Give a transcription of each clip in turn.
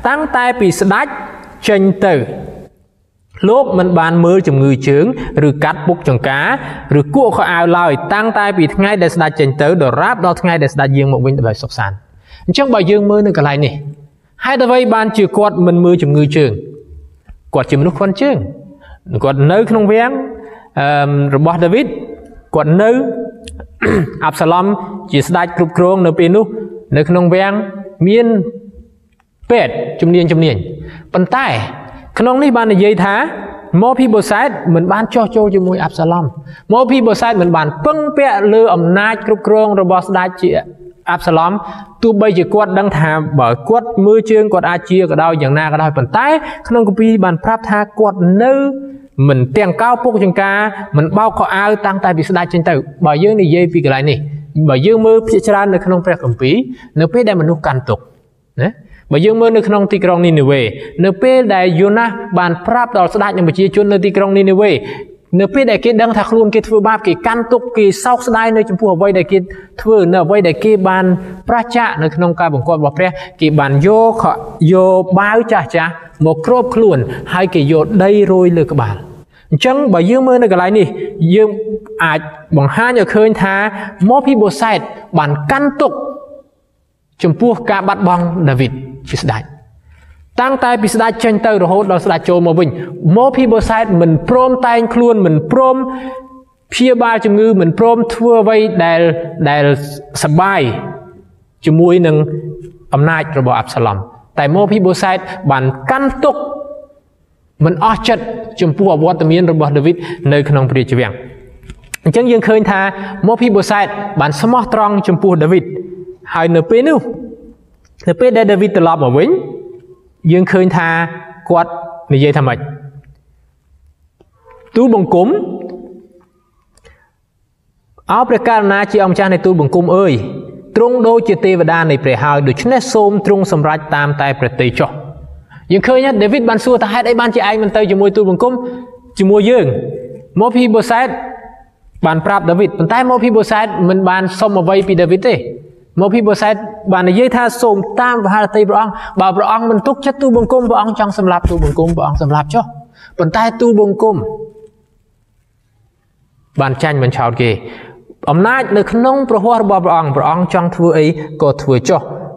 tăng tay bị đách tranh từ lúc mình bàn mưa chùm người chướng rồi cắt bút chồng cá rồi cua khỏi áo lời tăng tay bị ngay để đách tranh từ đồ ráp đó ngay để đách dương một vinh để sọc sàn trong bài dương mưa nơi cái này nè hai đứa vây ban chịu quạt mình mưa chùm người chướng quạt chùm lúc con chướng quạt nơi không vén rồi bỏ David quạt nơi Absalom chỉ đách cục krong nơi bên lúc nơi không vén miênเป็ดจำเนียนปันใต้ขนมนี่บ้านในยัยท้าโมพีโบไซด์เหมือนบ้านโจจมวยอับซาลอมโมพีโบไซด์เหมือนบ้านปึ้งเปะเลืออำนาจกรุบกรองระบอบสดาจีอับซาลอมตัวใบจะกวดดังถามบ่กวดมือเชิงกวดอาเจียก็ได้อย่างนาก็ได้ปันใต้ขนมกุปีบ้านพระทากวดเนื้อเหมือนเตียงเก้าพวกจังกาเหมือนเบ้าข้ออ้างตั้งใจพิสดารเช่นเต่าบ่ยื่นในยัยปีอะไรนี่บ่ยื่นมือพิจารณาในขนมพระกุปีเนื้อเป็ดได้มนุษย์กันตกนะบ่យើងមើលនៅក្នុងទីក្រុងនីនេវេនៅពេលដែលយូណាសបានប្រាប់ដល់ស្ដេចនិងប្រជាជននៅទីក្រុងនីនេវេនៅពេលដែលគេដឹងថាខ្លួនគេធ្វើបាបគេកាន់ទុក្ខគេសោកស្ដាយនៅចំពោះអ្វីដែលគេធ្វើនៅអ្វីដែលគេបានប្រឆាចនៅក្នុងការបង្គាប់របស់ព្រះគេបានយកបាវចាស់មកគ្របខ្លួនហើយគេយកដីរោយលើក្បាលអញ្ចឹងបើយើងមើលនៅកន្លែងនេះយើងអាចបង្ហាញឲ្យឃើញថាម៉ូភីបូសែតបានកាន់ទុក្ខចំពោះការបាត់បង់ដាវីតជាស្ដេចតាំងតែពីស្ដេចចេញទៅរហូតដល់ស្ដេចចូលមកវិញម៉ូភីបូសែតមិនព្រមតែងខ្លួនមិនព្រមព្យាបាលជំងឺមិនព្រមធ្វើអ្វីដែលសប្បាយជាមួយនឹងអំណាចរបស់អាប់សាឡុមតែម៉ូភីបូសែតបានកាន់ទុក្ខមិនអស់ចិត្តចំពោះអវត្តមានរបស់ដាវីតនៅក្នុងព្រះរាជវាំងអញ្ចឹងយើងឃើញថាម៉ូភីបូសែតបានស្មោះត្រង់ចំពោះដាវីតហើយនៅពេលនោះនៅពេលដែលដាវីតត្រឡប់មកវិញយើងឃើញថាគាត់និយាយថាម៉េចទូលបង្គំអោព្រះករុណាជាអង្គម្ចាស់នៃទូលបង្គំអើយទ្រង់ដូចជាទេវតានៃព្រះហើយដូច្នេះសូមទ្រង់សម្រេចតាមតែព្រះទ័យចុះយើងឃើញដាវីតបានសួរថាហេតុអីបានជាឯងមិនទៅជាមួយទូលបង្គំជាមួយយើងម៉ូភីបូសែតបានប្រាប់ដាវីតប៉ុន្តែម៉ូភីបូសែតមិនបានសុំអ្វីពីដាវីតទេម៉ូភីបូសែតបាននិយាយថាសូមតាមមហារតីព្រះអង្គបើព្រះអង្គមិនទុកចិត្តទូលបង្គំព្រះអង្គចង់សម្លាប់ទូលបង្គំព្រះអង្គសម្លាប់ចុះប៉ុន្តែទូលបង្គំបានចាញ់បញ្ឆោតគេអំណាចនៅក្នុងព្រះហស្ថរបស់ព្រះអង្គចង់ធ្វើអីក៏ធ្វើចុះ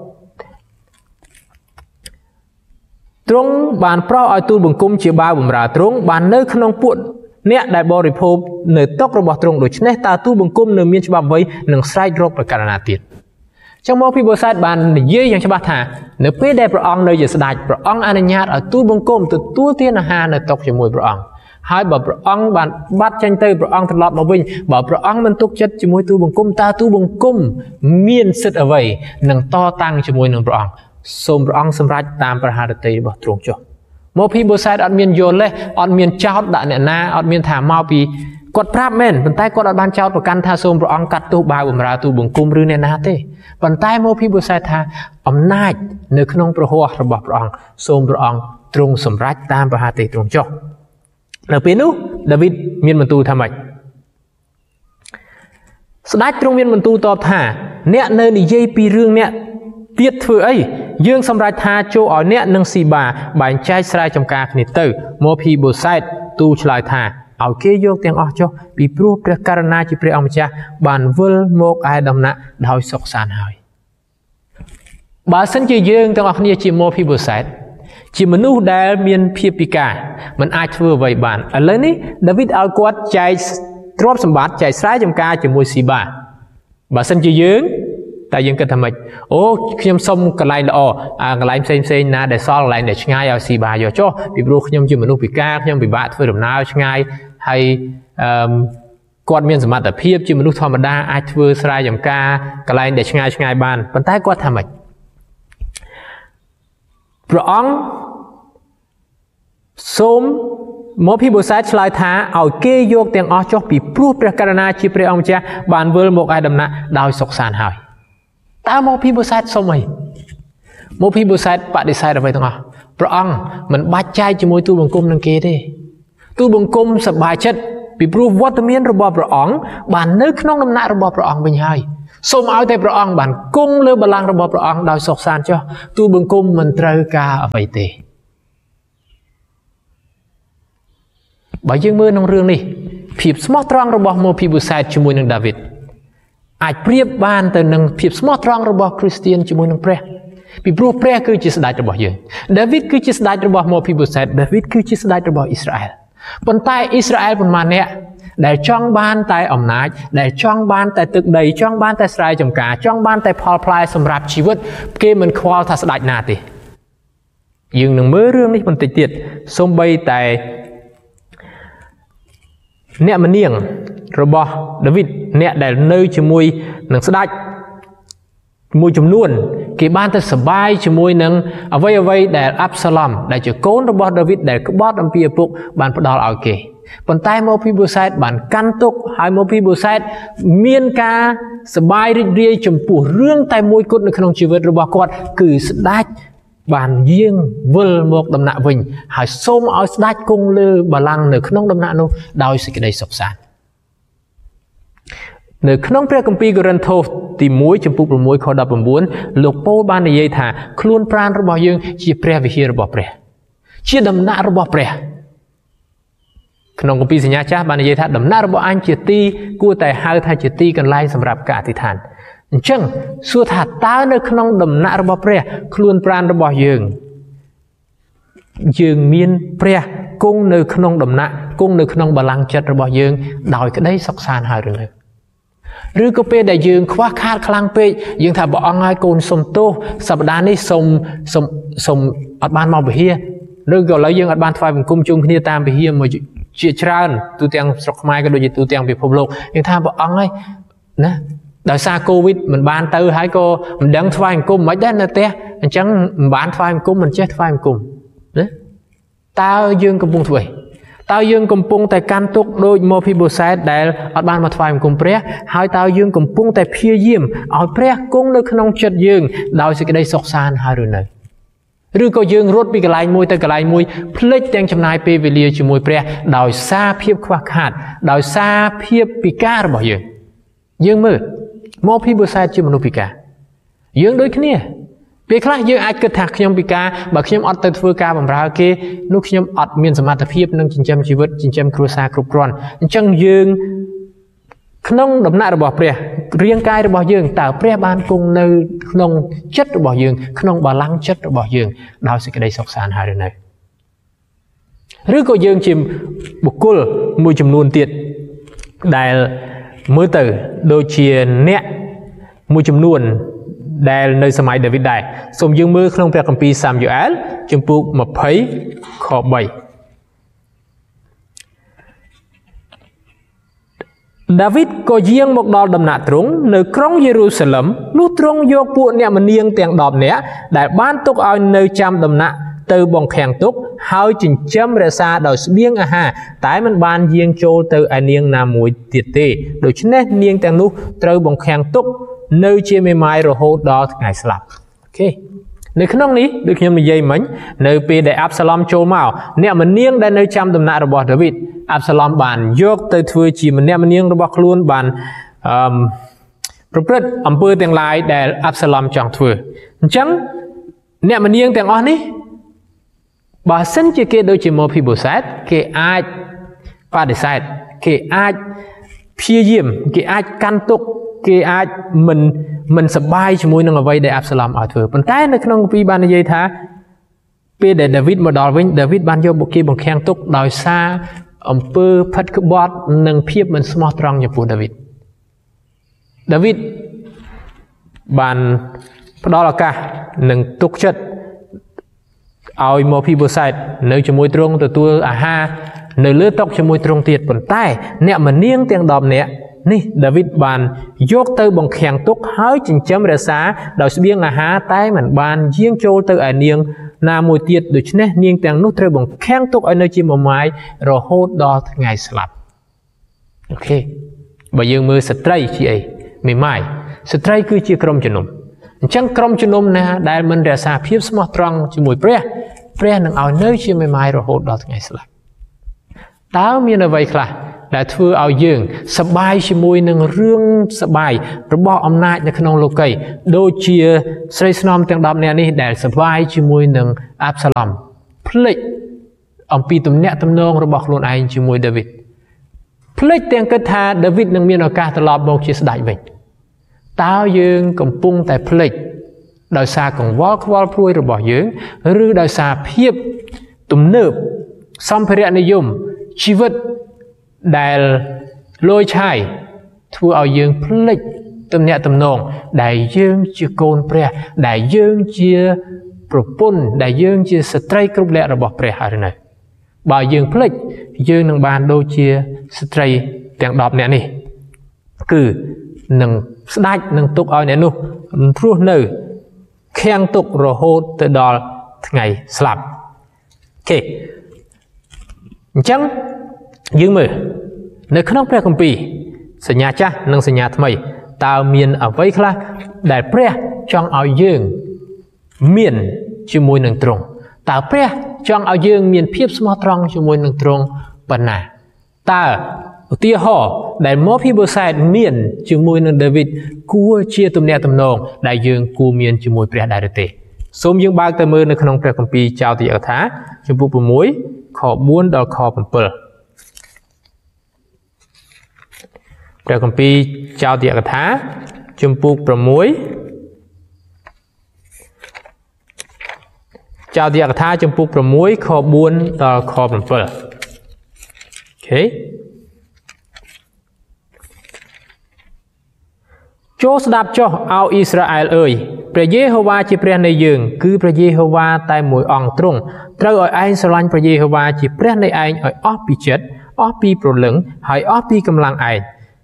ទ្រង់បានប្រោសឲ្យទូលបង្គំជាបាវបម្រើទ្រង់បាននៅក្នុងពួកអ្នកដែលបរិភោគនៅតុរបស់ទ្រង់ដូច្នេះតើទូលបង្គំនៅមានច្បាប់អ្វីនឹងស្រែករកប្រការណាទៀតចឹងមកពីបូសែតបាននិយាយយ៉ាងច្បាស់ថានៅពេលដែលព្រះអង្គនៅជាស្ដេចព្រះអង្គអនុញ្ញាតឲ្យទូលបង្គំទទួលទានអាហារនៅតុជាមួយព្រះអង្គហើយបើព្រះអង្គបានបាត់ចេញទៅព្រះអង្គត្រឡប់មកវិញបើព្រះអង្គមិនទុកចិត្តជាមួយទូលបង្គំតើទូលបង្គំមានសិទ្ធិអ្វីនឹងតតាំងជាមួយនឹងព្រះអង្គសូមព្រះអង្គសម្រេចតាមព្រះハរតីរបស់ទ្រង់ចុះមកពីបូសែតអត់មានយល់ទេអត់មានចោទដាក់អ្នកណាអត់មានថាមកពីគាត់ប្រាប់មែនប៉ុន្តែគាត់អត់បានចោទប្រកាន់ថាសូមព្រះអង្គកាត់ទោសបាវបម្រើទូលបង្គំឬអ្នកណាទេប៉ុន្តែមកពីបូសែតថាអំណាចនៅក្នុងព្រះហស្ថរបស់ព្រះអង្គសូមព្រះអង្គទ្រង់សម្រេចតាមព្រះハរតីទ្រង់ចុះនៅពេលនោះដាវីតមានបន្ទូលថាម៉េចស្ដេចទ្រង់មានបន្ទូលតបថាអ្នកនៅនិយាយពីរឿងអ្នកទៀតធ្វើអីយើងសម្រេចថាចូលឲ្យអ្នកនិងស៊ីបាបែងចែកស្រែចម្ការគ្នាទៅមកពីបូសែតទូលឆ្លើយថាឲ្យគេយកទាំងអស់ចុះពីព្រោះព្រះករុណាជាព្រះអង្គម្ចាស់បានវិលមកឯដំណាក់ដោយសុខសាន្តហើយបើសិនជាយើងទាំងអស់គ្នាជាម៉ូភីបូសែតជាមនុស្សដែលមានភាពពិការមិនអាចធ្វើអ្វីបានឥឡូវនេះដាវីតឲ្យគាត់ចែកទ្រព្យសម្បត្តិចែកស្រែចម្ការជាមួយស៊ីបាបើសិនជាយើងតែយើងគិតថាម៉េចអូខ្ញុំសុំកន្លែងល្អកន្លែងផ្សេងណាដែលសល់កន្លែងដែលឆ្ងាយឲ្យស៊ីបាយកចុះពីព្រោះខ្ញុំជាមនុស្សពិការខ្ញុំពិបាកធ្វើដំណើរឆ្ងាយហើយគាត់មានសមត្ថភាពជាមនុស្សធម្មតាអាចធ្វើស្រែចម្ការកន្លែងដែលឆ្ងាយបានប៉ុន្តែគាត់ថាម៉េចព្រះអង្គសូមមកពីបូសែតឆ្លើយថាឲ្យគេយកទាំងអស់ចុះពីព្រោះព្រះករុណាជាព្រះអង្គម្ចាស់បានវិលមកឯដំណាក់ដោយសុខសាន្តហើយតើមកពីបូសែតសុំអីមកពីបូសែតបដិសេធអ្វីទាំងអស់ព្រះអង្គមិនបាច់ចែកជាមួយទូលបង្គំនឹងគេទេទូលបង្គំសប្បាយចិត្តពីព្រោះវត្តមានរបស់ព្រះអង្គបាននៅក្នុងដំណាក់របស់ព្រះអង្គវិញហើយសូមឲ្យតែព្រះអង្គបានគង់លើបល្ល័ង្ករបស់ព្រះអង្គដោយសុខសាន្តចុះទូលបង្គំមិនត្រូវការអ្វីទេបើយើងមើលក្នុងរឿងនេះភាពស្មោះត្រង់របស់ម៉ូភីបូសែតជាមួយនឹងដាវីតអាចប្រៀបបានទៅនឹងភាពស្មោះត្រង់របស់គ្រីស្ទានជាមួយនឹងព្រះពីព្រោះព្រះគឺជាស្ដេចរបស់យើងដាវីតគឺជាស្ដេចរបស់ម៉ូភីបូសែតដាវីតគឺជាស្ដេចរបស់អ៊ីស្រាអែលប៉ុន្តែអ៊ីស្រាអែលប៉ុន្មានអ្នកដែលចង់បានតែអំណាចដែលចង់បានតែទឹកដីចង់បានតែស្រែចម្ការចង់បានតែផលផ្លែសម្រាប់ជីវិតគេមិនខ្វល់ថាស្ដេចណាទេយើងនឹងមើលរឿងនេះបន្តិចទៀតសូម្បីតែអ្នកម្នាងរបស់ដាវីតអ្នកដែលនៅជាមួយនឹងស្ដេចមួយចំនួនគេបានទៅសប្បាយជាមួយនឹងអ្វីដែលអាប់សាឡុមដែលជាកូនរបស់ដាវីតដែលក្បត់អំពីឪពុកបានផ្ដល់ឲ្យគេប៉ុន្តែម៉ូភីបូសែតបានកាន់ទុកហើយម៉ូភីបូសែតមានការសប្បាយរីករាយចំពោះរឿងតែមួយគត់នៅក្នុងជីវិតរបស់គាត់គឺស្ដេចបានយាងវិលមកដំណាក់វិញហើយសូមឲ្យស្ដេចគង់លើបល្ល័ង្កនៅក្នុងដំណាក់នោះដោយសេចក្តីសុខសាន្តនៅក្នុងព្រះគម្ពីរកូរិនថូសទី1ចំពុក6ខ19លោកប៉ូលបាននិយាយថាខ្លួនប្រាណរបស់យើងជាព្រះវិហាររបស់ព្រះជាដំណាក់របស់ព្រះក្នុងគម្ពីរសញ្ញាចាស់បាននិយាយថាដំណាក់របស់អញជាទីគួរតែហៅថាជាទីកន្លែងសម្រាប់ការអធិដ្ឋានអញ្ចឹងសួរថាតើនៅក្នុងដំណាក់របស់ព្រះខ្លួនប្រាណរបស់យើងមានព្រះគង់នៅក្នុងដំណាក់គង់នៅក្នុងបល្ល័ង្កចិត្តរបស់យើងដោយក្តីសុខសាន្តហើយឬនៅឬក៏ពេលដែលយើងខ្វះខាតខ្លាំងពេកយើងថាព្រះអង្គឲ្យកូនសុំទោសសប្តាហ៍នេះសុំអត់បានមកវិហារឬក៏ឥឡូវយើងអត់បានថ្វាយបង្គំជុំគ្នាតាមវិហារមកជាច្រើនទូទាំងស្រុកខ្មែរក៏ដូចជាទូទាំងពិភពលោកយើងថាព្រះអង្គហើយណាដោយសារកូវីដមិនបានទៅហើយក៏មិនដឹងថ្វាយបង្គំមិនដែរនៅផ្ទះអញ្ចឹងមិនបានថ្វាយបង្គំមិនចេះថ្វាយបង្គំណាតើយើងកំពុងធ្វើអីតើយើងកំពុងតែកាន់ទុកដូចម៉ូភីបូសែតដែលអត់បានមកថ្វាយបង្គំព្រះហើយតើយើងកំពុងតែព្យាយាមឲ្យព្រះគង់នៅក្នុងចិត្តយើងដោយសេចក្តីសុខសាន្តហើយឬនៅឬក៏យើងរត់ពីកន្លែងមួយទៅកន្លែងមួយភ្លេចទាំងចំណាយពេលវេលាជាមួយព្រះដោយសារភាពខ្វះខាតដោយសារភាពពិការរបស់យើងមើលម៉ូភីបូសែតជាមនុស្សពិការយើងដូចគ្នាពេលខ្លះយើងអាចគិតថាខ្ញុំពិការបើខ្ញុំអត់ទៅធ្វើការបម្រើគេនោះខ្ញុំអត់មានសមត្ថភាពនឹងចិញ្ចឹមជីវិតចិញ្ចឹមគ្រួសារគ្រប់គ្រាន់អញ្ចឹងយើងក្នុងដំណាក់របស់ព្រះរាងកាយរបស់យើងតើព្រះបានគង់នៅក្នុងចិត្តរបស់យើងក្នុងបល្ល័ង្កចិត្តរបស់យើងដោយសេចក្តីសុខសាន្តហើយឬនៅឬក៏យើងជាបុគ្គលមួយចំនួនទៀតដែលមើលទៅដូចជាអ្នកមួយចំនួនដែលនៅសម័យដាវីតដែរសូមយើងមើលក្នុងព្រះគម្ពីរសាមយូអែលជំពូក20ខ3ដាវីតក៏យាងមកដល់ដំណាក់ទ្រង់នៅក្រុងយេរូសាឡឹមនោះទ្រង់យកពួកអ្នកម្នាងទាំង10នាក់ដែលបានទុកឲ្យនៅចាំដំណាក់ទៅបង្ខាំងទុកហើយចិញ្ចឹមរក្សាដោយស្បៀងអាហារតែមិនបានយាងចូលទៅឯនាងណាមួយទៀតទេដូច្នេះនាងទាំងនោះត្រូវបង្ខាំងទុកនៅជាមេម៉ាយរហូតដល់ថ្ងៃស្លាប់អូខេនៅក្នុងនេះដូចខ្ញុំនិយាយមិញនៅពេលដែលអាប់សាឡុមចូលមកអ្នកម្នាងដែលនៅចាំដំណាក់របស់ដាវីតអាប់សាឡុមបានយកទៅធ្វើជាម្នាក់ម្នាងរបស់ខ្លួនបានប្រព្រឹត្តអំពើទាំងឡាយដែលអាប់សាឡុមចង់ធ្វើអញ្ចឹងអ្នកម្នាងទាំងអស់នេះបើសិនជាគេដូចជាម៉ូភីបូសែតគេអាចបដិសេធគេអាចព្យាយាមគេអាចកាន់ទុកគេអាចមិនសប្បាយជាមួយនឹងអ្វីដែលអាប់សាឡុមឲ្យធ្វើប៉ុន្តែនៅក្នុងគម្ពីរបាននិយាយថាពេលដែលដាវីតមកដល់វិញដាវីតបានយកគេបង្ខាំងទុកដោយសារអំពើផិតក្បត់និងភាពមិនស្មោះត្រង់ចំពោះដាវីតបានផ្ដល់ឱកាសនិងទុកចិត្តឲ្យម៉ូភីបូសែតនៅជាមួយទ្រង់ទទួលអាហារនៅលើតុជាមួយទ្រង់ទៀតប៉ុន្តែអ្នកម្នាងទាំង10នាក់នេះដាវីតបានយកទៅបង្ខាំងទុកហើយចិញ្ចឹមរក្សាដោយស្បៀងអាហារតែមិនបានយាងចូលទៅឯនាងណាមួយទៀតដូច្នេះនាងទាំងនោះត្រូវបង្ខាំងទុកឲ្យនៅជាមេម៉ាយរហូតដល់ថ្ងៃស្លាប់អូខេបើយើងមើលស្ត្រីជាអីមេម៉ាយស្ត្រីគឺជាក្រុមជំនុំអញ្ចឹងក្រុមជំនុំណាដែលមិនរក្សាភាពស្មោះត្រង់ជាមួយព្រះនឹងឲ្យនៅជាមេម៉ាយរហូតដល់ថ្ងៃស្លាប់តើមានអ្វីខ្លះដែលធ្វើឲ្យយើងសប្បាយជាមួយនឹងរឿងសប្បាយរបស់អំណាចនៅក្នុងលោកីដូចជាស្រីស្នំទាំង10នាក់នេះដែលសប្បាយជាមួយនឹងអាប់សាឡុមភ្លេចអំពីទំនាក់ទំនងរបស់ខ្លួនឯងជាមួយដាវីតភ្លេចទាំងគិតថាដាវីតនឹងមានឱកាសត្រឡប់មកជាស្ដេចវិញតើយើងកំពុងតែភ្លេចដោយសារកង្វល់ខ្វល់ព្រួយរបស់យើងឬដោយសារភាពទំនើបសម្ភារៈនិយមជីវិតដែលលយឆាយធ្វើឲ្យយើងភ្លេចទំនាក់ទំនងដែលយើងជាកូនព្រះដែលយើងជាប្រពន្ធដែលយើងជាស្ត្រីគ្រប់លក្ខរបស់ព្រះហើយនៅបើយើងភ្លេចយើងនឹងបានដូចជាស្ត្រីទាំង10នាក់នេះគឺនឹងស្ដេចនឹងទុកឲ្យអ្នកនោះរស់នៅខាំងទុករហូតទៅដល់ថ្ងៃស្លាប់អូខេអញ្ចឹងយើងមើលនៅក្នុងព្រះគម្ពីរសញ្ញាចាស់និងសញ្ញាថ្មីតើមានអ្វីខ្លះដែលព្រះចង់ឲ្យយើងមានជាមួយនឹងទ្រង់តើព្រះចង់ឲ្យយើងមានភាពស្មោះត្រង់ជាមួយនឹងទ្រង់ប៉ុណ្ណាតើឧទាហរណ៍ដែលម៉ូភីបូសែតមានជាមួយនឹងដាវីតគួរជាទំនាក់ទំនងដែលយើងគួរមានជាមួយព្រះដែរទេសូមយើងបើកទៅមើលនៅក្នុងព្រះគម្ពីរចោទយកថាជំពូក6ខ4ដល់ខ7ព្រះគម្ពីរចោទយកថាជំពូក6ចោទយកថាជំពូក6ខ4ដល់ខ7អូខេចូលស្ដាប់ចុះអោអ៊ីស្រាអែលអើយព្រះយេហូវ៉ាជាព្រះនៃយើងគឺព្រះយេហូវ៉ាតែមួយអង្គទ្រង់ត្រូវឲ្យឯងស្រឡាញ់ព្រះយេហូវ៉ាជាព្រះនៃឯងឲ្យអស់ពីចិត្តអស់ពីព្រលឹងហើយអស់ពីកម្លាំងឯង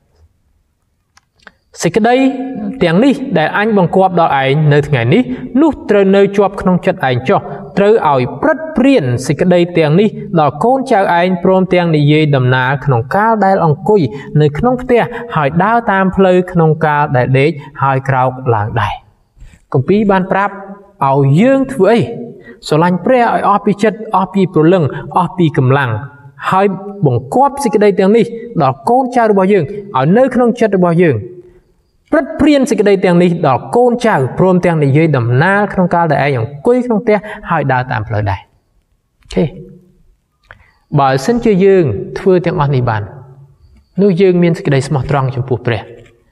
សេចក្តីទាំងនេះដែលអញបង្គាប់ដល់ឯងនៅថ្ងៃនេះនោះត្រូវនៅជាប់ក្នុងចិត្តឯងចុះត្រូវឲ្យព្រឹត្តព្រានសេចក្តីទាំងនេះដល់កូនចៅឯងព្រមទាំងនិយាយដំណើរក្នុងកាលដែលអង្គុយនៅក្នុងផ្ទះហើយដើរតាមផ្លូវក្នុងកាលដែលដេកហើយក្រោកឡើងដែរគម្ពីរបានប្រាប់ឲ្យយើងធ្វើអីស្រឡាញ់ព្រះឲ្យអស់ពីចិត្តអស់ពីព្រលឹងអស់ពីកម្លាំងហើយបង្គាប់សេចក្តីទាំងនេះដល់កូនចៅរបស់យើងឲ្យនៅក្នុងចិត្តរបស់យើងព្រឹត្តព្រានសេចក្តីទាំងនេះដល់កូនចៅព្រមទាំងនិយាយដំណើរក្នុងកាលដែលឯងអង្គុយក្នុងផ្ទះហើយដើរតាមផ្លូវដែរអូខេបើសិនជាយើងធ្វើទាំងអស់នេះបាននោះយើងមានសេចក្តីស្មោះត្រង់ចំពោះព្រះ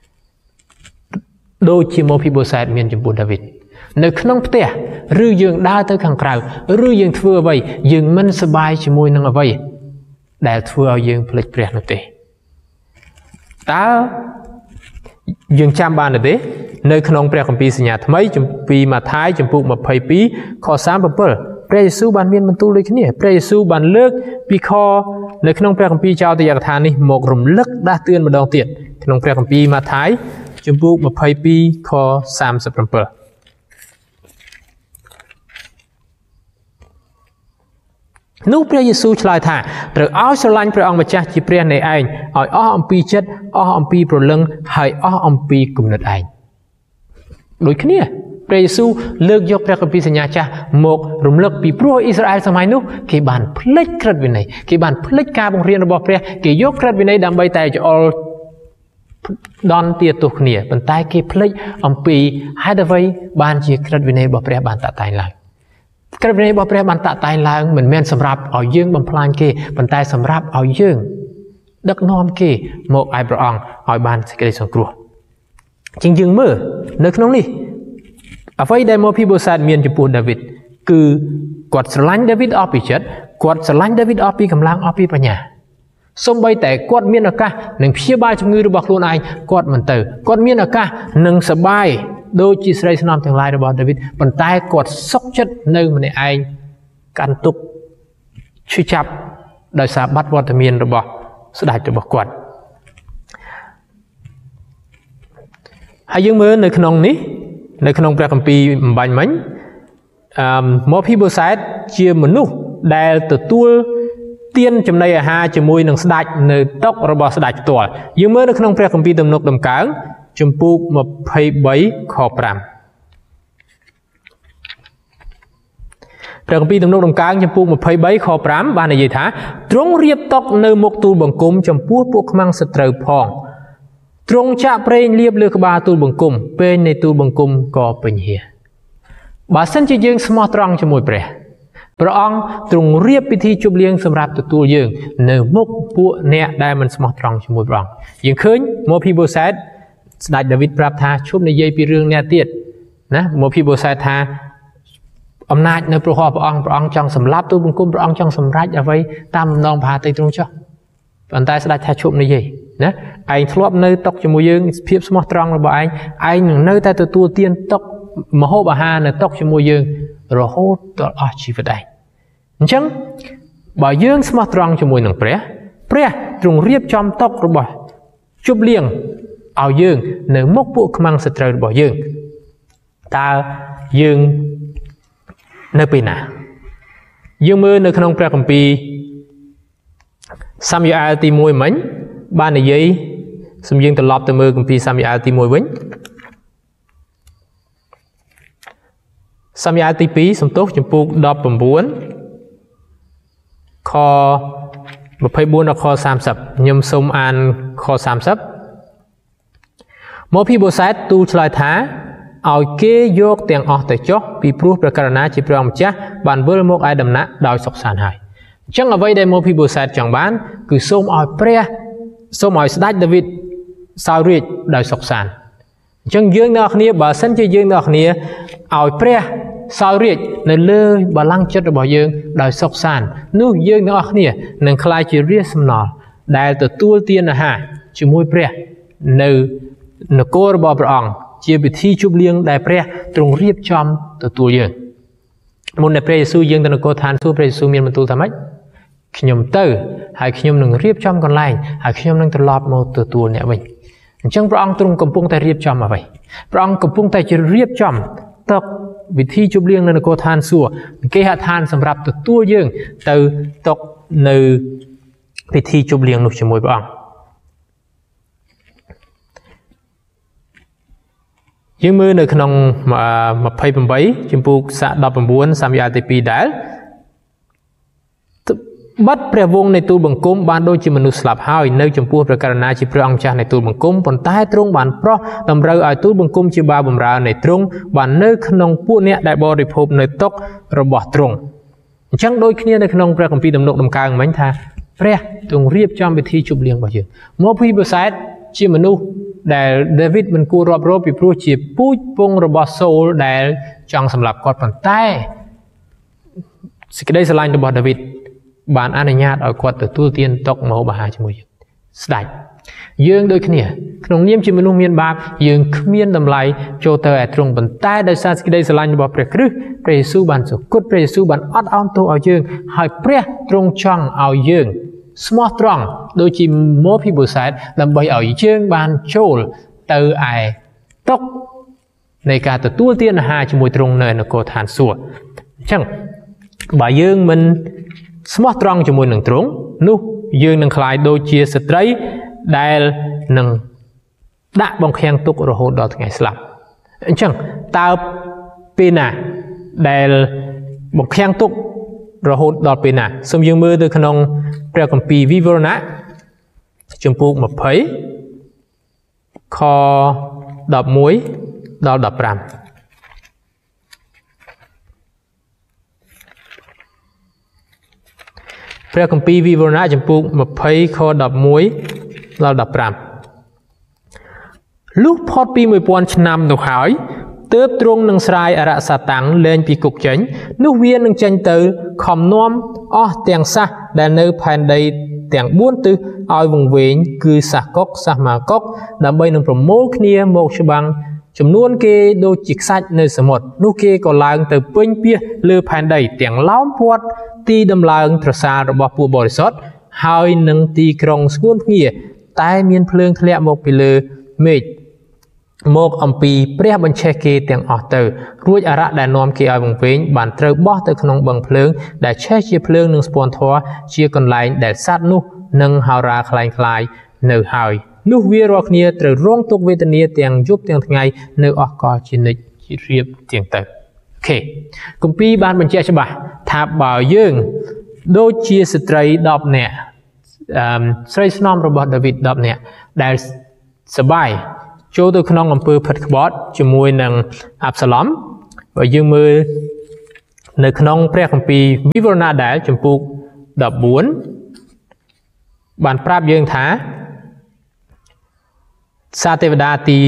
ដូចជាម៉ូភីបូសែតមានចំពោះដាវីតនៅក្នុងផ្ទះឬយើងដើរទៅខាងក្រៅឬយើងធ្វើអ្វីយើងមិនសប្បាយជាមួយនឹងអ្វីដែលធ្វើឲ្យយើងភ្លេចព្រះនោះទេតើយើងចាំបានទេនៅក្នុងព្រះគម្ពីរសញ្ញាថ្មីជំពីម៉ាថាយជំពូក22ខ37ព្រះយេស៊ូវបានមានបន្ទូលដូចគ្នាព្រះយេស៊ូវបានលើកពីខនៅក្នុងព្រះគម្ពីរចោទយកថានេះមករំលឹកដាស់តឿនម្ដងទៀតក្នុងព្រះគម្ពីរម៉ាថាយជំពូក22ខ37នោះព្រះយេស៊ូវឆ្លើយថាត្រូវឲ្យស្រឡាញ់ព្រះអង្គម្ចាស់ជាព្រះនៃឯងឲ្យអស់អំពីចិត្តអស់អំពីព្រលឹងហើយអស់អំពីគំនិតឯងដូចគ្នាព្រះយេស៊ូវលើកយកព្រះគម្ពីរសញ្ញាចាស់មករំលឹកពីព្រោះអ៊ីស្រាអែលសម័យនោះគេបានភ្លេចក្រឹតវិន័យគេបានភ្លេចការបង្រៀនរបស់ព្រះគេយកក្រឹតវិន័យដើម្បីតែច្អល់ដន់ទាទោសគ្នាប៉ុន្តែគេភ្លេចអំពីហេតុអ្វីបានជាក្រឹតវិន័យរបស់ព្រះបានតាក់តែងឡើងក្រឹតវិន័យរបស់ព្រះបានតាក់តែងឡើងមិនមែនសម្រាប់ឲ្យយើងបំផ្លាញគេប៉ុន្តែសម្រាប់ឲ្យយើងដឹកនាំគេមកឯព្រះអង្គឲ្យបានសេចក្តីសង្គ្រោះជាងយើងមើលនៅក្នុងនេះអ្វីដែលម៉ូភីបូសែតមានចំពោះដាវីតគឺគាត់ស្រឡាញ់ដាវីតអស់ពីចិត្តគាត់ស្រឡាញ់ដាវីតអស់ពីកម្លាំងអស់ពីបញ្ញាសូម្បីតែគាត់មានឱកាសនឹងព្យាបាលជំងឺរបស់ខ្លួនឯងគាត់មិនទៅគាត់មានឱកាសនឹងសប្បាយដូចជាស្រីស្នំទាំងឡាយរបស់ដាវីតប៉ុន្តែគាត់សុខចិត្តនៅម្នាក់ឯងកាន់ទុក្ខឈឺចាប់ដោយសារបាត់វត្តមានរបស់ស្ដេចរបស់គាត់ហើយយើងមើលនៅក្នុងនេះនៅក្នុងព្រះគម្ពីរអំបញ្ញមិញម៉ូភីបូសែតជាមនុស្សដែលទទួលទានចំណីអាហារជាមួយនឹងស្ដេចនៅតុរបស់ស្ដេចផ្ទាល់យើងមើលនៅក្នុងព្រះគម្ពីរទំនុកដំកើងជំពូក23ខ5 ព្រះគម្ពីរទំនុកដំកើងចំពោះ23ខ5បាននិយាយថាទ្រង់រៀបតុនៅមុខទូលបង្គំចំពោះពួកខ្មាំងសត្រូវផងទ្រង់ចាក់ប្រេងលាបលើក្បាលទូលបង្គំពេញនៃទូលបង្គំក៏ពេញហៀបើសិនជាយើងស្មោះត្រង់ជាមួយព្រះអង្គទ្រង់រៀបពិធីជប់លៀងសម្រាប់ទទួលយើងនៅមុខពួកអ្នកដែលមិនស្មោះត្រង់ជាមួយព្រះអង្គយើងឃើញម៉ូភីបូសេតស្ដេចដាវីតប្រាប់ថាឈប់និយាយពីរឿងអ្នកទៀតណាម៉ូភីបូសេតថាអំណាចនៅព្រះហស្ថព្រះអង្គចង់សម្លាប់ទូលបង្គំព្រះអង្គចង់សម្រេចអ្វីតាមដំណងប្រហាតីទ្រង់ចុះប៉ុន្តែស្ដេចថាឈប់និយាយណាឯងធ្លាប់នៅតុជាមួយយើងភាពស្មោះត្រង់របស់ឯងនឹងនៅតែទទួលទានតុមហូបអាហារនៅតុជាមួយយើងរហូតដល់អស់ជីវិតឯងអញ្ចឹងបើយើងស្មោះត្រង់ជាមួយនឹងព្រះទ្រង់រៀបចំតុរបស់ជប់លៀងឲ្យយើងនៅមុខពួកខ្មាំងសត្រូវរបស់យើងតើយើងនៅពេលណាយើងមើលនៅក្នុងព្រះគម្ពីរសាមូអែលទី1មិញបាននិយាយសូមយើងត្រឡប់ទៅមើលគម្ពីរសាមូអែលទី1វិញសាមូអែលទី2សំទោសចំពោះ19ខ24ដល់ខ30ខ្ញុំសូមអានខ30ម៉ូភីបូសេតទូលឆ្លើយថាឲ្យគេយកទាំងអស់ទៅចុះពីព្រោះព្រះករុណាជាព្រះម្ចាស់បានវិលមកឯដំណាក់ដោយសុខសាន្តហើយអញ្ចឹងអ្វីដែលម៉ូភីបូសេតចង់បានគឺសូមឲ្យស្ដេចដាវីតសោយរាជ្យដោយសុខសាន្តអញ្ចឹងយើងទាំងអស់គ្នាបើសិនជាយើងទាំងអស់គ្នាឲ្យព្រះសោយរាជ្យនៅលើបល្ល័ង្កចិត្តរបស់យើងដោយសុខសាន្តនោះយើងទាំងអស់គ្នានឹងក្លាយជារាជសំណល់ដែលទទួលទានអាហារជាមួយព្រះនៅនគររបស់ព្រះអង្គជាពិធីជប់លៀងដែលព្រះទ្រង់រៀបចំទទួលយើងមុនដែលព្រះយេស៊ូវយាងទៅនគរឋានសួគ៌ព្រះយេស៊ូវមានបន្ទូលថាម៉េចខ្ញុំទៅហើយខ្ញុំនឹងរៀបចំកន្លែងហើយខ្ញុំនឹងត្រឡប់មកទទួលអ្នកវិញអញ្ចឹងព្រះអង្គទ្រង់កំពុងតែរៀបចំអ្វីព្រះអង្គកំពុងតែរៀបចំតុវិធីជប់លៀងនៅនគរឋានសួគ៌គេហដ្ឋានសម្រាប់ទទួលយើងទៅតុនៅពិធីជប់លៀងនោះជាមួយព្រះអង្គយើងមើលនៅក្នុង28ចំពោះ19សាមូអែលទី2ដែលបាត់ព្រះវង្សនៃទូលបង្គំបានដូចជាមនុស្សស្លាប់ហើយនៅចំពោះព្រះករុណាជាព្រះអង្គម្ចាស់នៃទូលបង្គំប៉ុន្តែទ្រង់បានប្រោះតម្រូវឲ្យទូលបង្គំជាបាវបម្រើនៃទ្រង់បាននៅក្នុងពួកអ្នកដែលបរិភោគនៅតុរបស់ទ្រង់អញ្ចឹងដូចគ្នានៅក្នុងព្រះគម្ពីរទំនុកដំកើងមិញថាព្រះទ្រង់រៀបចំពិធីជប់លៀងរបស់យើងម៉ូភីបូសេតជាមនុស្សដែលដាវីតមិនគួររាប់រយពីព្រោះជាពូជពងរបស់សូលដែលចង់សម្លាប់គាត់ប៉ុន្តែសេចក្តីស្រឡាញ់របស់ដាវីតបានអនុញ្ញាតឲ្យគាត់ទទួលទានតុមហូបអាហារជាមួយយើងស្ដេចយើងដូចគ្នាក្នុងនាមជាមនុស្សមានបាបយើងគ្មានតម្លៃចូលទៅឯទ្រង់ប៉ុន្តែដោយសារសេចក្តីស្រឡាញ់របស់ព្រះគ្រីស្ទព្រះយេស៊ូវបានសុគតព្រះយេស៊ូវបានអត់ឱនទោសឲ្យយើងហើយព្រះទ្រង់ចង់ឲ្យយើងស្មោះត្រង់ដូចជាម៉ូភីបូសេតដើម្បីឲ្យយើងបានចូលទៅឯតុនៃការទទួលទានអាហារជាមួយទ្រង់នៅនគរឋានសួគ៌អញ្ចឹងបើយើងមិនស្មោះត្រង់ជាមួយនឹងទ្រង់នោះយើងនឹងក្លាយដូចជាស្ត្រីដែលនឹងដាក់បង្ខាំងទុករហូតដល់ថ្ងៃស្លាប់អញ្ចឹងតើពេលណាដែលបង្ខាំងទុករហូតដល់ពេលណាសូមយើងមើលទៅក្នុងព្រះគម្ពីរវិវរណៈចំពោះ20ខ11ដល់15ព្រះគម្ពីរវិវរណៈចំពោះ20ខ11ដល់15លុះផុតពី 1000 ឆ្នាំនោះហើយទើបទ្រង់នឹងស្រាយអរសាតាំងលែងពីគុកចេញនោះវានឹងចេញទៅខំនាំអស់ទាំងសះដែលនៅផែនដីទាំង4ទិសឲ្យវង្វេងគឺសះកុកសះម៉ាកុកដើម្បីនឹងប្រមូលគ្នាមកច្បាំងចំនួនគេដូចជាខ្សាច់នៅសមុទ្រនោះគេក៏ឡើងទៅពេញពាសលើផែនដីទាំងឡោមព័ទ្ធទីដំឡើងត្រសាលរបស់ពួកបរិសុទ្ធហើយនឹងទីក្រុងស្ងួនភ្ងាតែមានភ្លើងធ្លាក់មកពីលើមេឃមកអំពីព្រះបញ្ឆេះគេទាំងអស់ទៅរួចអរៈដែលនាំគេឲ្យវង្វេងបានត្រូវបោះទៅក្នុងបឹងភ្លើងដែលឆេះជាភ្លើងនឹងស្ពាន់ធម៌ជាកន្លែងដែលសត្វនោះនឹងហោរាខ្លែងខ្លាយនៅហើយនោះវារាល់គ្នាត្រូវរងទុក្ខវេទនាទាំងយប់ទាំងថ្ងៃនៅអស់កលជានិច្ចជារៀបទៀងទៅខេគម្ពីរបានបញ្ជាក់ច្បាស់ថាបើយើងដូចជាស្ត្រី10នាក់ស្រីស្នំរបស់ដាវីត10នាក់ដែលសបាយចូលទៅក្នុងអំពើផិតក្បត់ជាមួយនឹងអាប់សាឡុមបើយើងមើលនៅក្នុងព្រះគម្ពីរវិវរណាដែលចំពុក14បានប្រាប់យើងថាសារទេវតាទី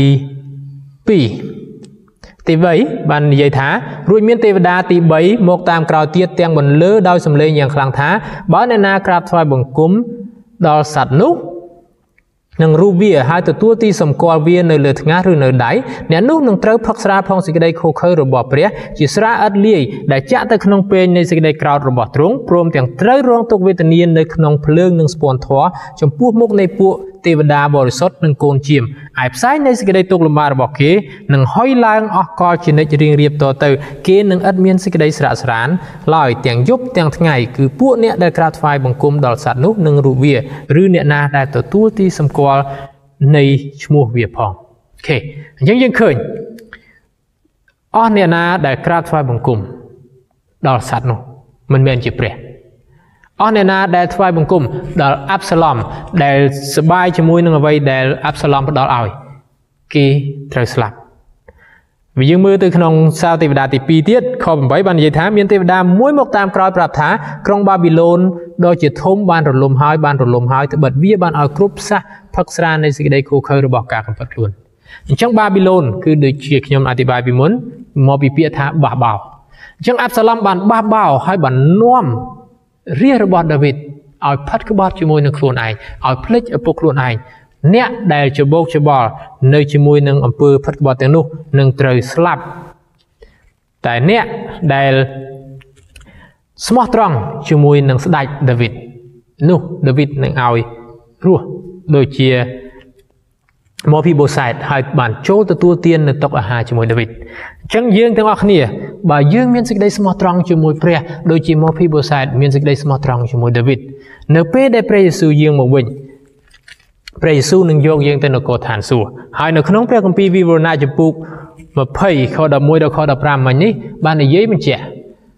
2ទី3បាននិយាយថារួចមានទេវតាទី3មកតាមក្រោយទៀតទាំងបន្លឺដោយសំឡេងយ៉ាងខ្លាំងថាបើអ្នកណាក្រាបថ្វាយបង្គំដល់សត្វនោះនឹងរូបវាហើយទទួលទីសម្គាល់វានៅលើថ្ងាសឬនៅដៃអ្នកនោះនឹងត្រូវផឹកស្រាផងសេចក្តីខូខើរបស់ព្រះជាស្រាឥតលាយដែលចាក់ទៅក្នុងពេញនៃសេចក្តីក្រោធរបស់ទ្រង់ព្រមទាំងត្រូវរងទុក្ខវេទនានៅក្នុងភ្លើងនិងស្ពាន់ធម៌ចំពោះមុខនៃពួកទេវតាបរិសុទ្ធនិងកូនជាមឯផ្សាយនៃសេចក្តីទុក្ខលំបាករបស់គេនឹងហុយឡើងអស់កលជានិច្ចរៀងរៀបតទៅគេនឹងឥតមានសេចក្តីស្រាក់ស្រានឡើយទាំងយប់ទាំងថ្ងៃគឺពួកអ្នកដែលក្រាបថ្វាយបង្គំដល់សត្វនោះនឹងរូបវាឬអ្នកណាដែលទទួលទីសម្គាល់នៃឈ្មោះវាផងអូខេអញ្ចឹងយើងឃើញអស់អ្នកណាដែលក្រាបថ្វាយបង្គំដល់សត្វនោះមិនមែនជាព្រះអស់អ្នកណាដែលថ្វាយបង្គំដល់អាប់សាឡុមដែលសបាយជាមួយនឹងអ្វីដែលអាប់សាឡុមផ្ដល់ឲ្យគេត្រូវស្លាប់វាយើងមើលទៅក្នុងសារទេវតាទី2ទៀតខ8បាននិយាយថាមានទេវតាមួយមកតាមក្រោយប្រាប់ថាក្រុងបាប៊ីឡូនដ៏ជាធំបានរលំហើយត្បិតវាបានឲ្យគ្រប់សះផឹកស្រានៃសេចក្តីខូខើរបស់ការកំផិតខ្លួនអញ្ចឹងបាប៊ីឡូនគឺដូចជាខ្ញុំអធិប្បាយពីមុនមកពីពាក្យថាបះបោអញ្ចឹងអាប់សាឡុមបានបះបោហើយបាននាំរាជរបស់ដាវីតឲ្យផិតក្បត់ជាមួយនឹងខ្លួនឯងឲ្យភ្លេចឪពុកខ្លួនឯងអ្នកដែលច្បោកច្បល់នៅជាមួយនឹងអំពើផិតក្បត់ទាំងនោះនឹងត្រូវស្លាប់តែអ្នកដែលស្មោះត្រង់ជាមួយនឹងស្ដេចដាវីតនោះដាវីតនឹងឲ្យរស់ដូចជាមកពីបូសែតហើយបានចូលទទួលទាននៅតុអាហារជាមួយដាវីតអញ្ចឹងយើងទាំងអស់គ្នាបើយើងមានសេចក្តីស្មោះត្រង់ជាមួយព្រះដូចជាមកពីបូសែតមានសេចក្តីស្មោះត្រង់ជាមួយដាវីតនៅពេលដែលព្រះយេស៊ូវយាងមកវិញព្រះយេស៊ូវនឹងយកយើងទៅនគរឋានសួគ៌ហើយនៅក្នុងព្រះគម្ពីរវិវរណៈចំពុក20ខ11ដល់ខ15មិញនេះបាននិយាយបញ្ជាក់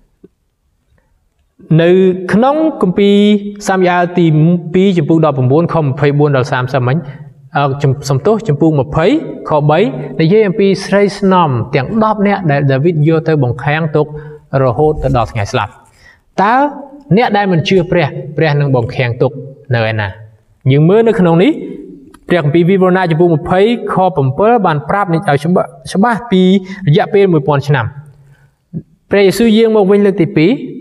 នៅក្នុងគម្ពីរសាមុអែលទី2ចំពុក19ខ24ដល់30មិញសំទោសចំពុក20ខ3និយាយអំពីស្រីស្នំទាំង10នាក់ដែលដាវីតយកទៅបង្ខាំងទុករហូតទៅដល់ថ្ងៃស្លាប់តើអ្នកដែលមិនជឿព្រះនឹងបង្ខាំងទុកនៅឯណាយើងមើលនៅក្នុងនេះព្រះគម្ពីរវិវរណៈចំពុក20ខ7បានប្រាប់នេះឲ្យច្បាស់ពីរយៈពេល 1000 ឆ្នាំព្រះយេស៊ូវយាងមកវិញលើកទី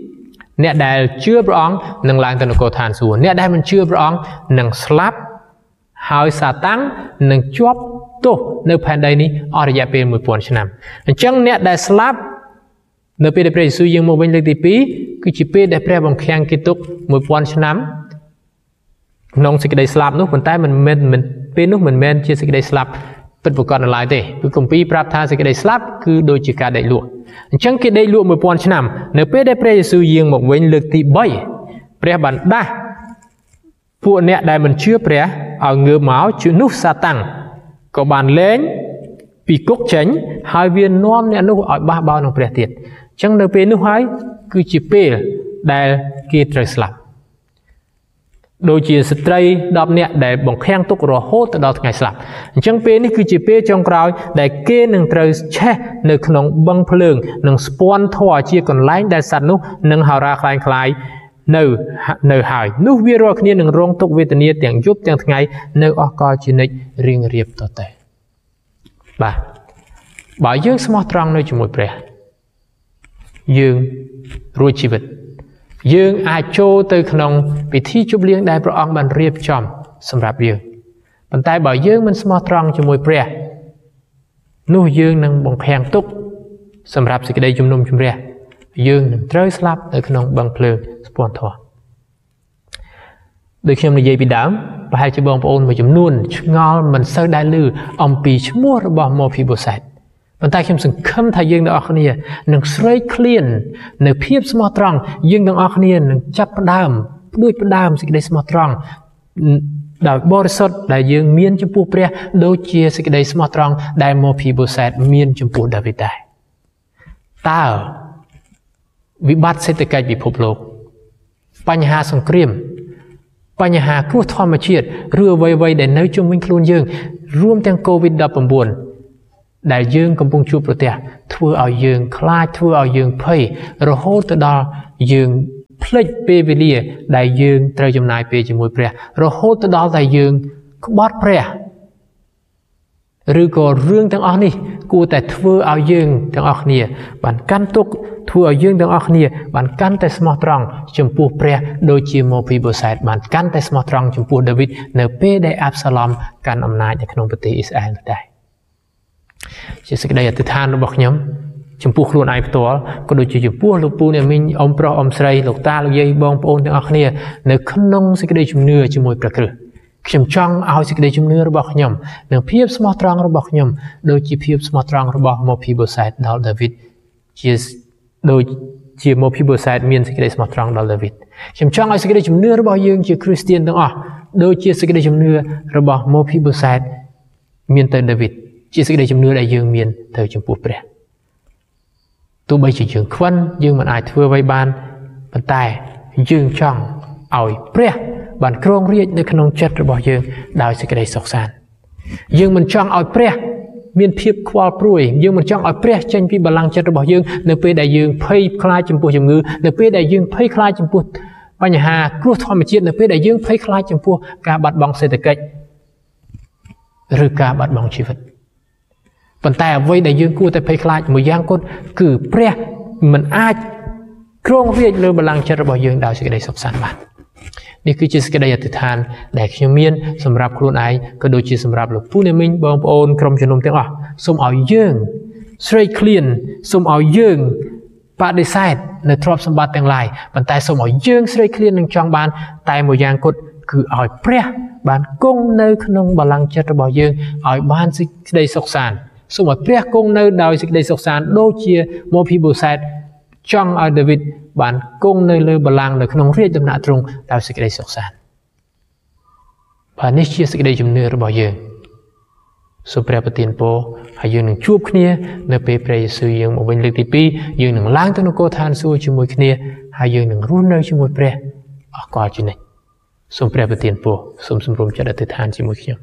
2អ្នកដែលជឿព្រះអង្គនឹងឡើងទៅនគរឋានសួគ៌អ្នកដែលមិនជឿព្រះអង្គនឹងស្លាប់ហើយសាតាំងនឹងជាប់ទោសនៅផែនដីនេះអស់រយៈពេល 1000 ឆ្នាំអញ្ចឹងអ្នកដែលស្លាប់នៅពេលដែលព្រះយេស៊ូវយាងមកវិញលើកទី2គឺជាពេលដែលព្រះបង្ខាំងគេទុក 1000 ឆ្នាំក្នុងសេចក្តីស្លាប់នោះប៉ុន្តែមិនពេលនោះមិនមែនជាសេចក្តីស្លាប់ពិតប្រាកដនៅឡើយទេគឺគម្ពីរប្រាប់ថាសេចក្តីស្លាប់គឺដូចជាការដេកលក់អញ្ចឹងគេដេកលក់ 1000 ឆ្នាំនៅពេលដែលព្រះយេស៊ូវយាងមកវិញលើកទី3ព្រះបានដាស់ពួកអ្នកដែលមិនជឿព្រះឲ្យងើបមកជំនួសសាតាំងក៏បានលែងពីគុកចេញហើយវានាំអ្នកនោះឲ្យបះបោរនឹងព្រះទៀតអញ្ចឹងនៅពេលនោះហើយគឺជាពេលដែលគេត្រូវស្លាប់ដូចជាស្ត្រី10នាក់ដែលបង្ខាំងទុករហូតទៅដល់ថ្ងៃស្លាប់អញ្ចឹងពេលនេះគឺជាពេលចុងក្រោយដែលគេនឹងត្រូវឆេះនៅក្នុងបឹងភ្លើងនិងស្ពាន់ធម៌ជាកន្លែងដែលសត្វនោះនឹងហោរាខ្លាយនៅហើយនោះវារាល់គ្នានឹងរងទុក្ខវេទនាទាំងយប់ទាំងថ្ងៃនៅអស់កលជានិច្ចរៀងរៀបតទៅបាទបើយើងស្មោះត្រង់នៅជាមួយព្រះយើងរួចជីវិតយើងអាចចូលទៅក្នុងពិធីជប់លៀងដែលព្រះអង្គបានរៀបចំសម្រាប់យើងប៉ុន្តែបើយើងមិនស្មោះត្រង់ជាមួយព្រះនោះយើងនឹងបង្ខាំងទុក្ខសម្រាប់សេចក្តីជំនុំជម្រះយើងនឹងត្រូវស្លាប់នៅក្នុងបឹងភ្លើងស្ពាន់ធម៌ដូចខ្ញុំនិយាយពីដើមប្រហែលជាបងប្អូនមួយចំនួនឆ្ងល់មិនសូវដែលឮអំពីឈ្មោះរបស់ម៉ូភីបូសែតប៉ុន្តែខ្ញុំសង្ឃឹមថាយើងទាំងអស់គ្នានឹងស្រេកឃ្លាននៅភាពស្មោះត្រង់យើងទាំងអស់គ្នានឹងចាប់ផ្ដើមសេចក្តីស្មោះត្រង់ដោយបរិសុទ្ធដែលយើងមានចំពោះព្រះដូចជាសេចក្តីស្មោះត្រង់ដែលម៉ូភីបូសែតមានចំពោះដាវីតដែរตาวิบัติเศรษฐกิจពិភពលោកបញ្ហាសង្គ្រាមបញ្ហាគ្រោះធម្មជាតិឬអ្វីៗដែលនៅជុំវិញខ្លួនយើងរួមទាំង COVID-19 ដែលយើងកំពុងជួបប្រទះធ្វើឲ្យយើងខ្លាចធ្វើឲ្យយើងភ័យរហូតទៅដល់យើងភ្លេចពេលវេលាដែលយើងត្រូវចំណាយពេលជាមួយព្រះរហូតទៅដល់តែយើងក្បត់ព្រះឬក៏រឿងទាំងអស់នេះគួរតែធ្វើឲ្យយើងទាំងអស់គ្នាបានកាន់ទុក្ខធ្វើឲ្យយើងទាំងអស់គ្នាបានកាន់តែស្មោះត្រង់ចំពោះព្រះដូចជាម៉ូភីបូសែតបានកាន់តែស្មោះត្រង់ចំពោះដាវីតនៅពេលដែលអាប់សាឡុមកាន់អំណាចនៅក្នុងប្រទេសអ៊ីស្រាអែលនោះដែរជាសេចក្តីអធិដ្ឋានរបស់ខ្ញុំចំពោះខ្លួនឯងផ្ទាល់ក៏ដូចជាចំពោះលោកពូអ្នកមីងអ៊ំប្រុសអ៊ំស្រីលោកតាលោកយាយបងប្អូនទាំងអស់គ្នានៅក្នុងសេចក្តីជំនឿជាមួយព្រះគ្រីស្ទខ្ញុំចង់ឲ្យសេចក្តីជំនឿរបស់ខ្ញុំនិងភាពស្មោះត្រង់របស់ខ្ញុំដូចជាភាពស្មោះត្រង់របស់ម៉ូភីបូសែតដល់ដាវីតជាដូចជាម៉ូភីបូសែតមានសេចក្តីស្មោះត្រង់ដល់ដាវីតខ្ញុំចង់ឲ្យសេចក្តីជំនឿរបស់យើងជាគ្រីស្ទានទាំងអស់ដូចជាសេចក្តីជំនឿរបស់ម៉ូភីបូសែតមានទៅដាវីតជាសេចក្តីជំនឿដែលយើងមានទៅចំពោះព្រះទោះបីជាយើងខ្វិនយើងមិនអាចធ្វើអ្វីបានប៉ុន្តែយើងចង់ឲ្យព្រះបានគ្រងរាជ្យនៅក្នុងចិត្តរបស់យើងដោយសេចក្តីសុខសាន្តយើងមិនចង់ឲ្យព្រះមានភាពខ្វល់ព្រួយយើងមិនចង់ឲ្យព្រះចេញពីបល្ល័ង្កចិត្តរបស់យើងនៅពេលដែលយើងភ័យខ្លាចចំពោះជំងឺនៅពេលដែលយើងភ័យខ្លាចចំពោះបញ្ហាគ្រោះធម្មជាតិនៅពេលដែលយើងភ័យខ្លាចចំពោះការបាត់បង់សេដ្ឋកិច្ចឬការបាត់បង់ជីវិតប៉ុន្តែអ្វីដែលយើងគួរតែភ័យខ្លាចមួយយ៉ាងគត់គឺព្រះមិនអាចគ្រងរាជ្យលើបល្ល័ង្កចិត្តរបស់យើងដោយសេចក្តីសុខសាន្តបាននេះគឺជាសេចក្តីអធិដ្ឋានដែលខ្ញុំមានសម្រាប់ខ្លួនឯងក៏ដូចជាសម្រាប់លោកពូអ្នកមីងបងប្អូនក្រុមជំនុំទាំងអស់សូមឲ្យយើងស្រេកឃ្លានសូមឲ្យយើងបដិសេធនៅទ្រព្យសម្បត្តិទាំងឡាយប៉ុន្តែសូមឲ្យយើងស្រេកឃ្លាននឹងចង់បានតែមួយយ៉ាងគត់គឺឲ្យព្រះបានគង់នៅក្នុងបល្ល័ង្កចិត្តរបស់យើងឲ្យបានសេចក្តីសុខសាន្តសូមឲ្យព្រះគង់នៅដោយសេចក្តីសុខសាន្តដូចជាម៉ូភីបូសែតចង់ឲ្យដាវីតបានគង់នៅលើបល្ល័ង្កនៅក្នុងរាជដំណាក់ទ្រង់ដោយសេចក្តីសុខសាន្តបាទនេះជាសេចក្តីជំនឿរបស់យើងសូមព្រះប្រទានពរហើយយើងនឹងជួបគ្នានៅពេលព្រះយេស៊ូវយើងមកវិញលើកទី2យើងនឹងឡើងទៅនគរឋានសួគ៌ជាមួយគ្នាហើយយើងនឹងរស់នៅជាមួយព្រះអស់កលជានិច្ចសូមព្រះប្រទានពរសូមសម្រុំចិត្តអធិដ្ឋានជាមួយខ្ញុំ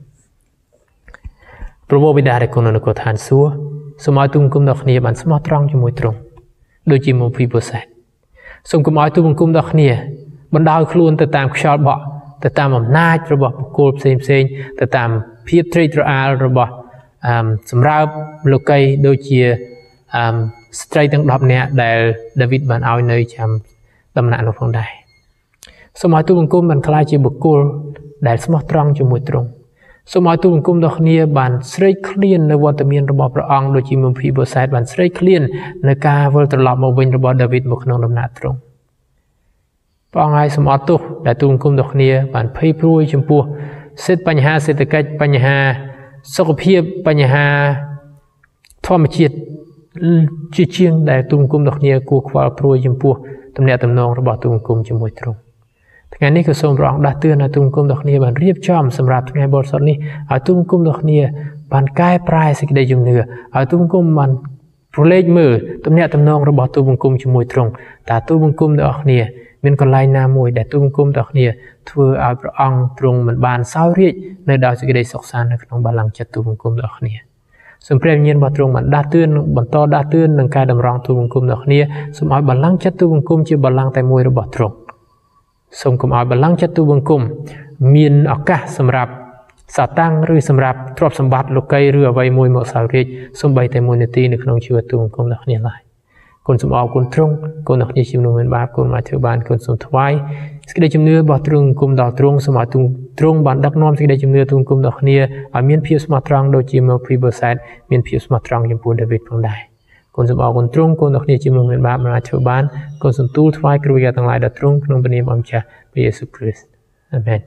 ព្រះបិតាដែលគង់នៅនគរឋានសួគ៌សូមឲ្យទូបង្គំដល់គ្នាបានស្មោះត្រង់ជាមួយទ្រង់ដូចជាម៉ូភីបូសែតសូមកុំឲ្យទូបង្គំដល់គ្នាបណ្ដោយខ្លួនទៅតាមខ្យល់បក់ទៅតាមអំណាចរបស់បុគ្គលផ្សេងទៅតាមភាពត្រេកត្រអាលរបស់សម្រើបលោកីដូចជាស្ត្រីទាំង10នាក់ដែលដាវីតបានឲ្យនៅចាំដំណាក់នោះផងដែរសូមឲ្យទូបង្គំបានក្លាយជាបុគ្គលដែលស្មោះត្រង់ជាមួយទ្រង់សូមឲ្យទូបង្គំដល់គ្នាបានស្រេកឃ្លាននៅវត្តមានរបស់ព្រះអង្គដូចជាម៉ូភីបូសែតបានស្រេកឃ្លាននៅការវិលត្រឡប់មកវិញរបស់ដាវីតមកក្នុងដំណាក់ទ្រង់ព្រះអង្គឲ្យសូមអត់ទោសដែលទូបង្គំដល់គ្នាបានភ័យព្រួយចំពោះបញ្ហាសេដ្ឋកិច្ចបញ្ហាសុខភាពបញ្ហាធម្មជាតិជាជាងដែលទូបង្គំដល់គ្នាគួរខ្វល់ព្រួយចំពោះទំនាក់ទំនងរបស់ទូបង្គំជាមួយទ្រង់ថ្ងៃនេះក៏សូមព្រះអង្គដាស់តឿនឲ្យទូបង្គំដល់គ្នាបានរៀបចំសម្រាប់ថ្ងៃបរិសុទ្ធនេះឲ្យទូបង្គំដល់គ្នាបានកែប្រែសេចក្តីជំនឿឲ្យទូបង្គំបានប្រឡេកមើលទំនាក់ទំនងរបស់ទូបង្គំជាមួយទ្រង់តើទូបង្គំទាំងអស់គ្នាមានកន្លែងណាមួយដែលទូបង្គំទាំងអស់គ្នាធ្វើឲ្យព្រះអង្គទ្រង់មិនបានសោយរាជ្យនៅដោយសេចក្តីសុខសាន្តនៅក្នុងបល្ល័ង្កចិត្តទូបង្គំទាំងអស់គ្នាសូមព្រះវិញ្ញាណរបស់ទ្រង់បានដាស់តឿនបន្តដាស់តឿននឹងការតម្រង់ទូបង្គំទាំងអស់គ្នាសូមឲ្យបល្ល័ង្កចិត្តទូបង្គំជាបល្ល័ង្កតែមួយរបស់ទ្រង់សូមកុំឲ្យបល្ល័ង្កចិត្តទូបង្គំមានឱកាសសម្រាប់សាតាំងឬសម្រាប់ទ្រព្យសម្បត្តិលោកីឬអ្វីមួយមកសោយរាជ្យសូម្បីតែមួយនាទីនៅក្នុងជីវិតទូបង្គំទាំងគ្នាឡើយគុណសូមអរគុណទ្រង់គុណអ្នកគ្នាជាមនុស្សមានបាបគុណមកធ្វើបានគុណសូមថ្វាយសេចក្តីជំនឿរបស់ទ្រង់គុំដល់ទ្រង់សូមឲ្យទ្រង់បានដឹកនាំសេចក្តីជំនឿទូបង្គំដល់គ្នាឲ្យមានភាពស្មោះត្រង់ដូចជាម៉ូភីបូសែតមានភាពស្មោះត្រង់ចំពោះដាវីតផងដែរគុណសូមអរគុណទ្រង់គុណអ្នកគ្នាជាមនុស្សមានបាបមិនអាចធ្វើបានគុណសូមទូលថ្វាយគ្រោះយ៉ាងទាំងឡាយដល់ទ្រង់ក្នុងព្រះនាមអម្ចាស់ព្រះយេស៊ូវគ្រីស្ទអាមែន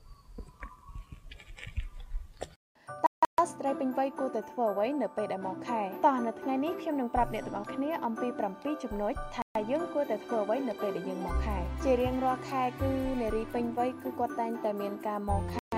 ស្ត្រីពេញវ័យគួរតែធ្វើអ្វីនៅពេលដែលមកខែតោះនៅថ្ងៃនេះខ្ញុំនឹងប្រាប់អ្នកទាំងអស់គ្នាអំពី7ចំណុចថាយើងគួរតែធ្វើអ្វីនៅពេលដែលយើងមកខែជារៀងរាល់ខែគឺនារីពេញវ័យគឺគាត់តែងតែមានការមកខែ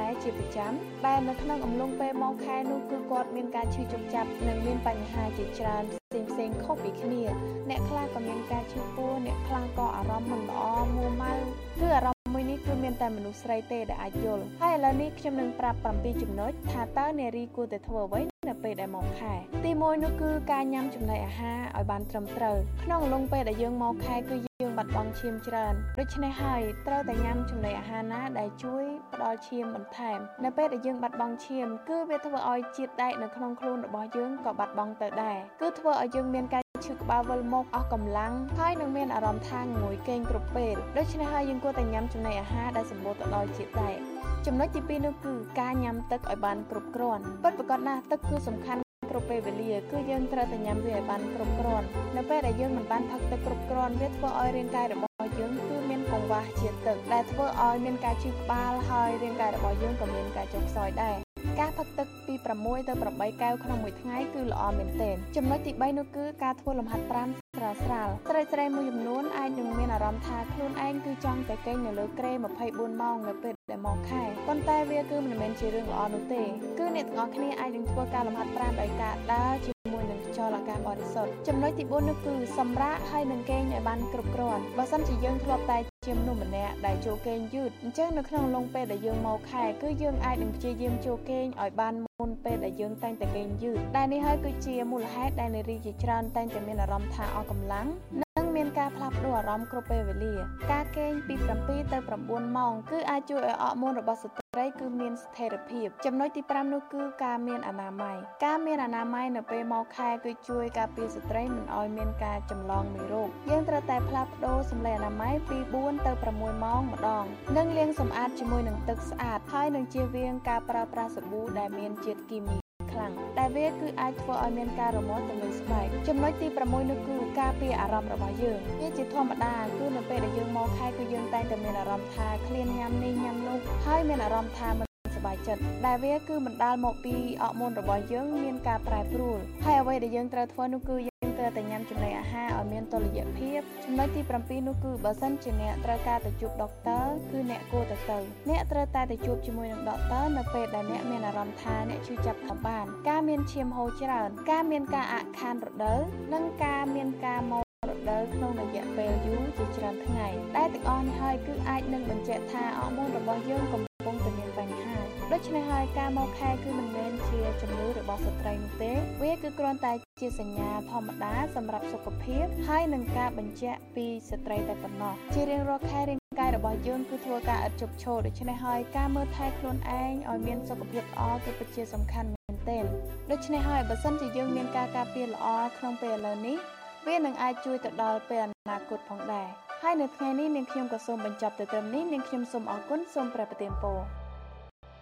ជាប្រចាំដែលនៅក្នុងអំឡុងពេលមកខែនោះគឺគាត់មានការឈឺចុកចាប់និងមានបញ្ហាជាច្រើនផ្សេងខុសពីគ្នាអ្នកខ្លះក៏មានការឈឺពោះអ្នកខ្លះក៏អារម្មណ៍មិនល្អមួម៉ៅគឺអារម្មណ៍មួយនេះគឺមានតែមនុស្សស្រីទេដែលអាចយល់ហើយឥឡូវនេះខ្ញុំនឹងប្រាប់7ចំណុចថាតើនារីគួរតែធ្វើអ្វីនៅពេលដែលមកខែទី1នោះគឺការញ៉ាំចំណីអាហារឲ្យបានត្រឹមត្រូវក្នុងអំឡុងពេលដែលយើងមកខែគឺយើងបាត់បង់ឈាមច្រើនដូច្នេះហើយត្រូវតែញ៉ាំចំណីអាហារណាដែលជួយផ្ដល់ឈាមបន្ថែមនៅពេលដែលយើងបាត់បង់ឈាមគឺវាធ្វើឲ្យជាតិដែកនៅក្នុងខ្លួនរបស់យើងក៏បាត់បង់ទៅដែរគឺធ្វើឲ្យយើងមានការឈឺក្បាលវិលមុខអស់កម្លាំងហើយនឹងមានអារម្មណ៍ថាងងុយគេងគ្រប់ពេលដូច្នេះហើយយើងគួរតែញ៉ាំចំណីអាហារដែលសម្បូរទៅដោយជាតិដែកចំណុចទី2នោះគឺការញ៉ាំទឹកឲ្យបានគ្រប់គ្រាន់ពិតប្រាកដណាស់ទឹកគឺសំខាន់គ្រប់ពេលវេលាគឺយើងត្រូវតែញ៉ាំវាឲ្យបានគ្រប់គ្រាន់នៅពេលដែលយើងមិនបានផឹកទឹកគ្រប់គ្រាន់វាធ្វើឲ្យរាងកាយរបស់យើងគឺមានកង្វះជាតិទឹកដែលធ្វើឲ្យមានការឈឺក្បាលហើយរាងកាយរបស់យើងក៏មានការចុកខ្សោយដែរការផឹកទឹកពី6ទៅ8កែវក្នុងមួយថ្ងៃគឺល្អមែនទែនចំណុចទី3នោះគឺការធ្វើលំហាត់ប្រាណស្រាលស្រីមួយចំនួនអាចនឹងមានអារម្មណ៍ថាខ្លួនឯងគឺចង់តែគេងនៅលើគ្រែ24ម៉ោងនៅពេលដែលមកខែប៉ុន្តែវាគឺមិនមែនជារឿងល្អនោះទេគឺអ្នកទាំងអស់គ្នាអាចនឹងធ្វើការលំហាត់ប្រាណដោយការដើរជាមួយនឹងខ្យល់អាកាសបរិសុទ្ធចំណុចទី4នោះគឺសម្រាកហើយនឹងគេងឲ្យបានគ្រប់គ្រាន់បើសិនជាយើងធ្លាប់តែជាមនុស្សម្នាក់ដែលចូលគេងយឺតអញ្ចឹងនៅក្នុងអំឡុងពេលដែលយើងមកខែគឺយើងអាចនឹងព្យាយាមចូលគេងឲ្យបានមុនពេលដែលយើងតែងតែគេងយឺតដែលនេះហើយគឺជាមូលហេតុដែលនារីជាច្រើនតែងតែមានអារម្មណ៍ថាអស់កម្លាំងនិងមានការផ្លាស់ប្ដូរអារម្មណ៍គ្រប់ពេលវេលាការគេងពី7ទៅ9ម៉ោងគឺអាចជួយឲ្យអរម៉ូនរបស់ស្ត្រីគឺមានស្ថិរភាពចំណុចទី5នោះគឺការមានអនាម័យនៅពេលមកខែគឺជួយការពារស្ត្រីមិនឲ្យមានការចម្លងមេរោគយើងត្រូវតែផ្លាស់ប្ដូរសម្លៀកអនាម័យពី4ទៅ6ម៉ោងម្ដងនិងលាងសម្អាតជាមួយនឹងទឹកស្អាតហើយនឹងជៀសវាងការប្រើប្រាស់សាប៊ូដែលមានជាតិគីមីខ្លាំងតែវាគឺអាចធ្វើឲ្យមានការរមាស់ទៅលើស្បែកចំណុចទី6នោះគឺការពារអារម្មណ៍របស់យើងវាជាធម្មតាគឺនៅពេលដែលយើងមកខែគឺយើងតែងតែមានអារម្មណ៍ថាឃ្លានញ៉ាំនេះញ៉ាំនោះហើយមានអារម្មណ៍ថាមិនសប្បាយចិត្តដែលវាគឺបណ្ដាលមកពីអរម៉ូនរបស់យើងមានការប្រែប្រួលហើយអ្វីដែលយើងត្រូវធ្វើនោះគឺយើងត្រូវតែញ៉ាំចំណីអាហារឲ្យមានតុល្យភាពចំណុចទី7នោះគឺបើសិនជាអ្នកត្រូវការទៅជួបដុកទ័រគឺអ្នកគួរទៅអ្នកត្រូវតែទៅជួបជាមួយនឹងដុកទ័រនៅពេលដែលអ្នកមានអារម្មណ៍ថាអ្នកឈឺចាប់តាមបានការមានឈាមហូរច្រើនការមានការអាក់ខានរដូវនិងការមានការមករដូវក្នុងរយៈពេលយូរជាច្រើនថ្ងៃដែលទាំងអស់នេះហើយគឺអាចនឹងបញ្ជាក់ថាអរម៉ូនរបស់យើងកំពុងតែមានបញ្ហាដូច្នេះហើយការមកខែគឺមិនមែនជាជំងឺរបស់ស្ត្រីនោះទេវាគឺគ្រាន់តែជាសញ្ញាធម្មតាសម្រាប់សុខភាពហើយនឹងការបញ្ជាក់ពីស្ត្រីតែប៉ុណ្ណោះជារៀងរាល់ខែរាងកាយរបស់យើងគឺធ្វើការឥតឈប់ឈរដូច្នេះហើយការមើលថែខ្លួនឯងឲ្យមានសុខភាពល្អគឺពិតជាសំខាន់មែនទែនដូច្នេះហើយបើសិនជាយើងមានការការពារល្អក្នុងពេលឥឡូវនេះវានឹងអាចជួយទៅដល់ពេលអនាគតផងដែរហើយនៅថ្ងៃនេះនាងខ្ញុំក៏សូមបញ្ចប់ទៅត្រឹមនេះនាងខ្ញុំសូមអរគុណសូមព្រះប្រទានពរ